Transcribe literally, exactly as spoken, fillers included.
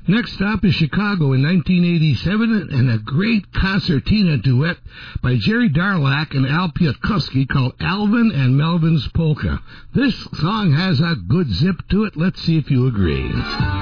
Next up is Chicago in nineteen eighty-seven, and a great concertina duet by Jerry Darlak and Al Piotrowski called Alvin and Melvin's Polka. This song has a good zip to it. Let's see if you agree.